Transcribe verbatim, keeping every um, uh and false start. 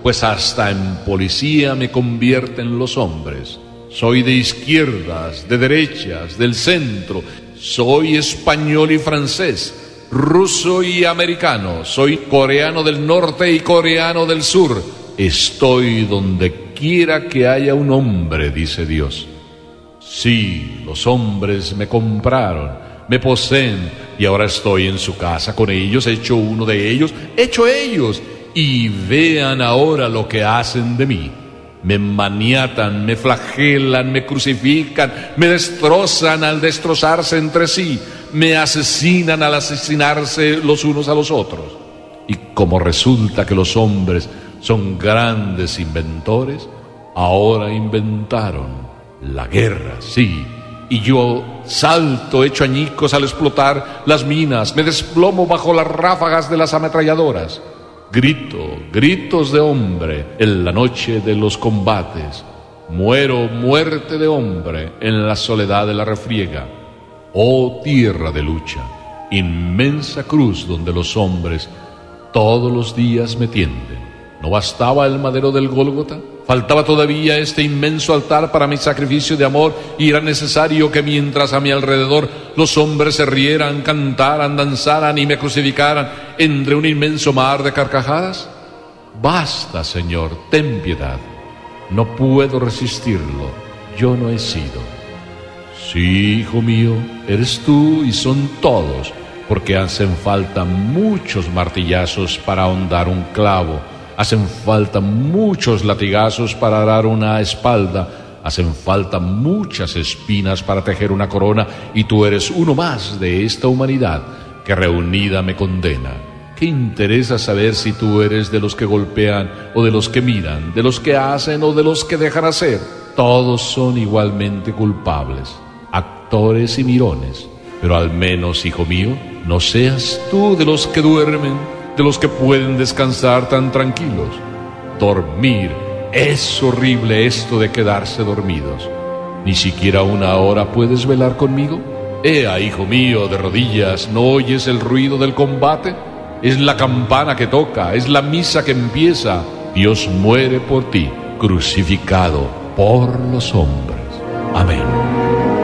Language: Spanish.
pues hasta en policía me convierten los hombres. Soy de izquierdas, de derechas, del centro, soy español y francés, ruso y americano, soy coreano del norte y coreano del sur. Estoy donde quiera que haya un hombre, dice Dios. Sí, los hombres me compraron, me poseen, y ahora estoy en su casa con ellos, hecho uno de ellos, hecho ellos, y vean ahora lo que hacen de mí. Me maniatan, me flagelan, me crucifican, me destrozan al destrozarse entre sí, me asesinan al asesinarse los unos a los otros. Y como resulta que los hombres son grandes inventores, ahora inventaron la guerra, sí. Y yo salto hecho añicos al explotar las minas, me desplomo bajo las ráfagas de las ametralladoras. Grito, gritos de hombre en la noche de los combates. Muero muerte de hombre en la soledad de la refriega. Oh tierra de lucha, inmensa cruz donde los hombres todos los días me tienden. ¿No bastaba el madero del Gólgota? Faltaba todavía este inmenso altar para mi sacrificio de amor, y era necesario que mientras a mi alrededor los hombres se rieran, cantaran, danzaran y me crucificaran entre un inmenso mar de carcajadas. Basta, Señor, ten piedad. No puedo resistirlo. Yo no he sido. Sí, hijo mío, eres tú y son todos, porque hacen falta muchos martillazos para ahondar un clavo. Hacen falta muchos latigazos para arar una espalda, hacen falta muchas espinas para tejer una corona, y tú eres uno más de esta humanidad que reunida me condena. ¿Qué interesa saber si tú eres de los que golpean o de los que miran, de los que hacen o de los que dejan hacer? Todos son igualmente culpables, actores y mirones. Pero al menos, hijo mío, no seas tú de los que duermen, de los que pueden descansar tan tranquilos. Dormir, es horrible esto de quedarse dormidos. ¿Ni siquiera una hora puedes velar conmigo? Ea, hijo mío, de rodillas, ¿no oyes el ruido del combate? Es la campana que toca, es la misa que empieza. Dios muere por ti, crucificado por los hombres. Amén.